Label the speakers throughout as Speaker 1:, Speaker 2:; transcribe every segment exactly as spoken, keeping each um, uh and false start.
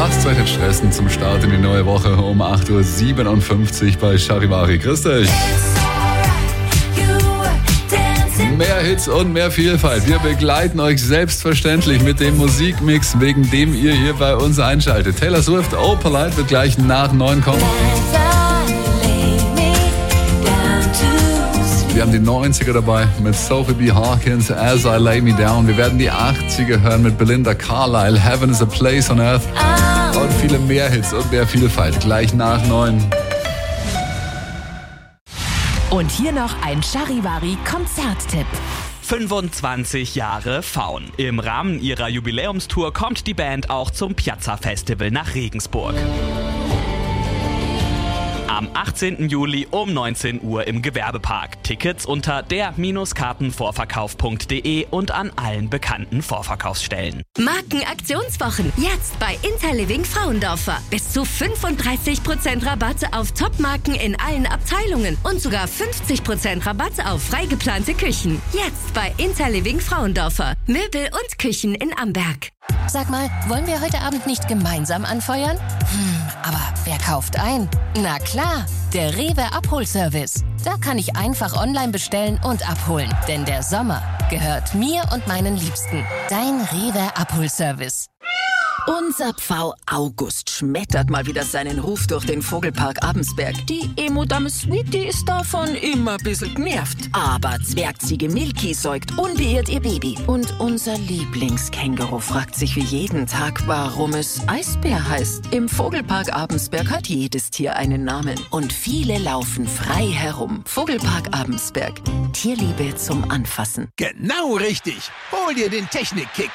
Speaker 1: Lasst euch nicht stressen zum Start in die neue Woche um acht Uhr siebenundfünfzig bei Charivari. Grüß dich. Mehr Hits und mehr Vielfalt. Wir begleiten euch selbstverständlich mit dem Musikmix, wegen dem ihr hier bei uns einschaltet. Taylor Swift, Oh Polite wird gleich nach neun kommen. Wir haben die neunziger dabei mit Sophie B. Hawkins, As I Lay Me Down. Wir werden die achtziger hören mit Belinda Carlisle, Heaven is a Place on Earth. Und viele mehr Hits und mehr Vielfalt. Gleich nach neun.
Speaker 2: Und hier noch ein Charivari-Konzerttipp.
Speaker 3: fünfundzwanzig Jahre Faun. Im Rahmen ihrer Jubiläumstour kommt die Band auch zum Piazza Festival nach Regensburg. Am achtzehnten Juli um neunzehn Uhr im Gewerbepark. Tickets unter der Kartenvorverkauf punkt de und an allen bekannten Vorverkaufsstellen.
Speaker 4: Markenaktionswochen. Jetzt bei Interliving Frauendorfer. Bis zu fünfunddreißig Prozent Rabatte auf Topmarken in allen Abteilungen und sogar fünfzig Prozent Rabatte auf frei geplante Küchen. Jetzt bei Interliving Frauendorfer. Möbel und Küchen in Amberg.
Speaker 5: Sag mal, wollen wir heute Abend nicht gemeinsam anfeuern? Hm, aber wer kauft ein? Na klar, der Rewe Abholservice. Da kann ich einfach online bestellen und abholen. Denn der Sommer gehört mir und meinen Liebsten. Dein Rewe Abholservice.
Speaker 2: Unser Pfau August schmettert mal wieder seinen Ruf durch den Vogelpark Abensberg. Die Emo-Dame Sweetie ist davon immer ein bisschen genervt. Aber Zwergziege Milky säugt unbeirrt ihr Baby. Und unser Lieblingskänguru fragt sich wie jeden Tag, warum es Eisbär heißt. Im Vogelpark Abensberg hat jedes Tier einen Namen. Und viele laufen frei herum. Vogelpark Abensberg. Tierliebe zum Anfassen.
Speaker 6: Genau richtig. Hol dir den Technikkick.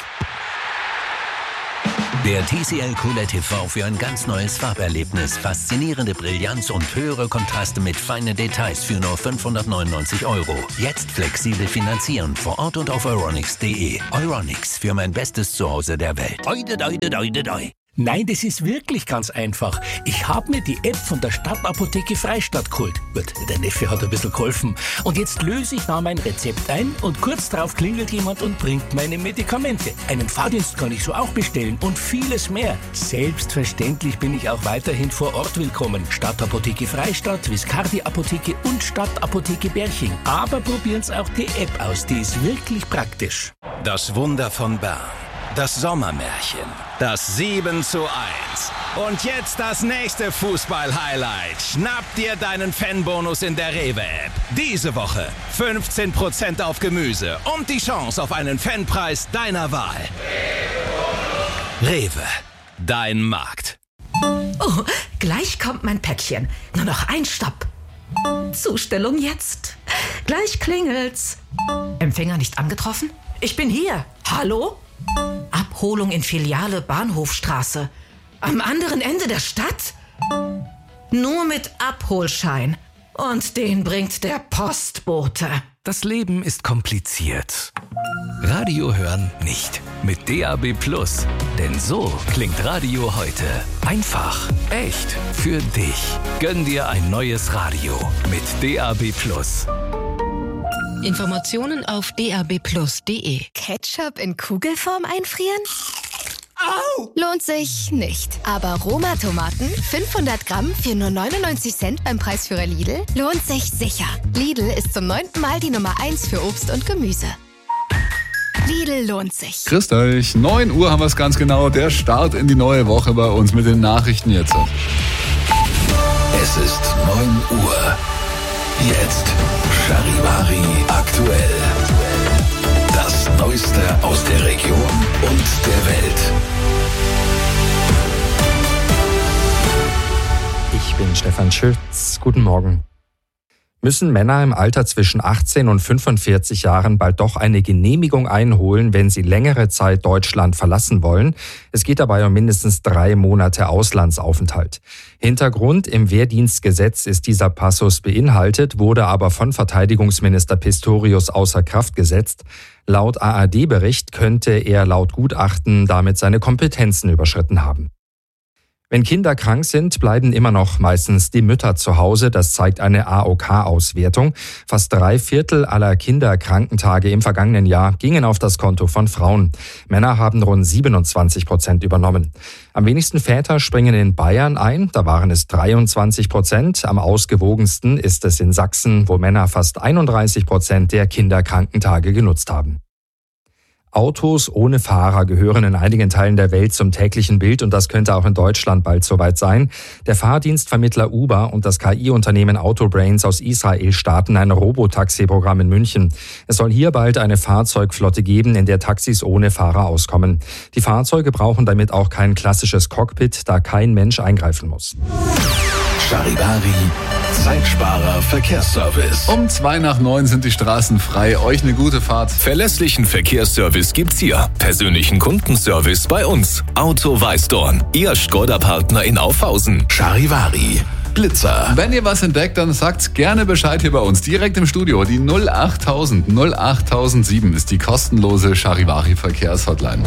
Speaker 7: Der T C L Q L E D T V für ein ganz neues Farberlebnis. Faszinierende Brillanz und höhere Kontraste mit feinen Details für nur fünfhundertneunundneunzig Euro. Jetzt flexibel finanzieren vor Ort und auf euronics punkt de. Euronics, für mein bestes Zuhause der Welt. Oide, oide, oide, oide.
Speaker 8: Nein, das ist wirklich ganz einfach. Ich habe mir die App von der Stadtapotheke Freistadt geholt. Gut, der Neffe hat ein bisschen geholfen. Und jetzt löse ich da mein Rezept ein und kurz darauf klingelt jemand und bringt meine Medikamente. Einen Fahrdienst kann ich so auch bestellen und vieles mehr. Selbstverständlich bin ich auch weiterhin vor Ort willkommen. Stadtapotheke Freistadt, Viscardi Apotheke und Stadtapotheke Berching. Aber probieren Sie auch die App aus, die ist wirklich praktisch.
Speaker 7: Das Wunder von Bern. Das Sommermärchen. Das sieben zu eins. Und jetzt das nächste Fußball-Highlight. Schnapp dir deinen Fanbonus in der Rewe-App. Diese Woche fünfzehn Prozent auf Gemüse und die Chance auf einen Fanpreis deiner Wahl. Rewe. Dein Markt.
Speaker 2: Oh, gleich kommt mein Päckchen. Nur noch ein Stopp. Zustellung jetzt. Gleich klingelt's. Empfänger nicht angetroffen? Ich bin hier. Hallo? Abholung in Filiale Bahnhofstraße. Am anderen Ende der Stadt? Nur mit Abholschein. Und den bringt der Postbote.
Speaker 9: Das Leben ist kompliziert. Radio hören nicht. Mit D A B Plus. Denn so klingt Radio heute. Einfach. Echt. Für dich. Gönn dir ein neues Radio. Mit D A B Plus.
Speaker 10: Informationen auf d a b plus punkt de.
Speaker 5: Ketchup in Kugelform einfrieren?
Speaker 6: Au!
Speaker 5: Lohnt sich nicht. Aber Roma-Tomaten, fünfhundert Gramm für nur neunundneunzig Cent beim Preisführer Lidl, lohnt sich sicher. Lidl ist zum neunten Mal die Nummer eins für Obst und Gemüse. Lidl lohnt sich.
Speaker 1: Grüßt euch. neun Uhr haben wir es ganz genau. Der Start in die neue Woche bei uns mit den Nachrichten jetzt.
Speaker 7: Es ist neun Uhr. Jetzt Charivari aktuell. Das Neueste aus der Region und der Welt.
Speaker 11: Ich bin Stefan Schütz. Guten Morgen. Müssen Männer im Alter zwischen achtzehn und fünfundvierzig Jahren bald doch eine Genehmigung einholen, wenn sie längere Zeit Deutschland verlassen wollen? Es geht dabei um mindestens drei Monate Auslandsaufenthalt. Hintergrund: im Wehrdienstgesetz ist dieser Passus beinhaltet, wurde aber von Verteidigungsminister Pistorius außer Kraft gesetzt. Laut A R D-Bericht könnte er laut Gutachten damit seine Kompetenzen überschritten haben. Wenn Kinder krank sind, bleiben immer noch meistens die Mütter zu Hause. Das zeigt eine A O K-Auswertung. Fast drei Viertel aller Kinderkrankentage im vergangenen Jahr gingen auf das Konto von Frauen. Männer haben rund siebenundzwanzig Prozent übernommen. Am wenigsten Väter springen in Bayern ein, da waren es dreiundzwanzig Prozent. Am ausgewogensten ist es in Sachsen, wo Männer fast einunddreißig Prozent der Kinderkrankentage genutzt haben. Autos ohne Fahrer gehören in einigen Teilen der Welt zum täglichen Bild und das könnte auch in Deutschland bald soweit sein. Der Fahrdienstvermittler Uber und das K I-Unternehmen Autobrains aus Israel starten ein Robotaxi-Programm in München. Es soll hier bald eine Fahrzeugflotte geben, in der Taxis ohne Fahrer auskommen. Die Fahrzeuge brauchen damit auch kein klassisches Cockpit, da kein Mensch eingreifen muss.
Speaker 7: Charivari, Zeitsparer Verkehrsservice.
Speaker 1: Um zwei nach neun sind die Straßen frei. Euch eine gute Fahrt.
Speaker 9: Verlässlichen Verkehrsservice gibt's hier. Persönlichen Kundenservice bei uns. Auto Weißdorn. Ihr Skoda-Partner in Aufhausen.
Speaker 7: Charivari, Blitzer.
Speaker 1: Wenn ihr was entdeckt, dann sagt gerne Bescheid hier bei uns. Direkt im Studio. Die null achttausend null achttausendsieben ist die kostenlose Charivari Verkehrshotline.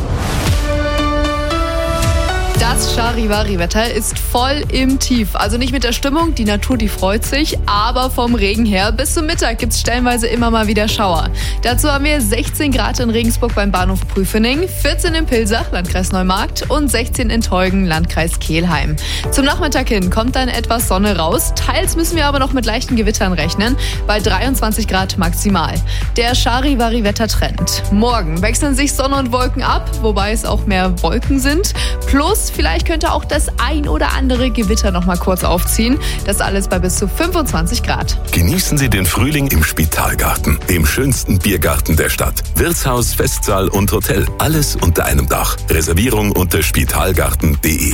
Speaker 12: Das Charivari-Wetter ist voll im Tief. Also nicht mit der Stimmung, die Natur, die freut sich, aber vom Regen her. Bis zum Mittag gibt's stellenweise immer mal wieder Schauer. Dazu haben wir sechzehn Grad in Regensburg beim Bahnhof Prüfening, vierzehn in Pilsach, Landkreis Neumarkt und sechzehn in Teugen, Landkreis Kelheim. Zum Nachmittag hin kommt dann etwas Sonne raus. Teils müssen wir aber noch mit leichten Gewittern rechnen, bei dreiundzwanzig Grad maximal. Der Charivari-Wettertrend. Morgen wechseln sich Sonne und Wolken ab, wobei es auch mehr Wolken sind. Plus vielleicht könnte auch das ein oder andere Gewitter noch mal kurz aufziehen. Das alles bei bis zu fünfundzwanzig Grad.
Speaker 7: Genießen Sie den Frühling im Spitalgarten, dem schönsten Biergarten der Stadt. Wirtshaus, Festsaal und Hotel, alles unter einem Dach. Reservierung unter spitalgarten punkt de.